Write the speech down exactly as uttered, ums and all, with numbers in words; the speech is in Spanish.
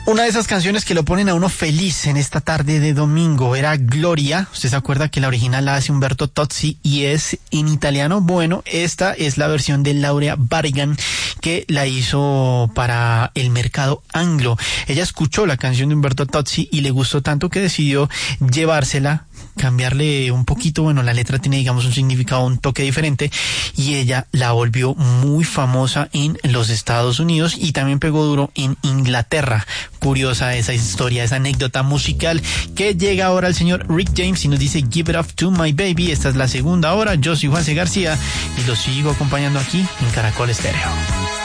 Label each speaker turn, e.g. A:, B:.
A: Una de esas canciones que lo ponen a uno feliz en esta tarde de domingo era Gloria. Usted se acuerda que la original la hace Umberto Tozzi y es en italiano. Bueno, esta es la versión de Laura Branigan que la hizo para el mercado anglo. Ella escuchó la canción de Umberto Tozzi y le gustó tanto que decidió llevársela, cambiarle un poquito, bueno, la letra tiene, digamos, un significado, un toque diferente, y ella la volvió muy famosa en los Estados Unidos y también pegó duro en Inglaterra. Curiosa esa historia, esa anécdota musical que llega ahora el señor Rick James y nos dice Give It Up to My Baby. Esta es la segunda hora. Yo soy Juan C. García y lo sigo acompañando aquí en Caracol Estéreo.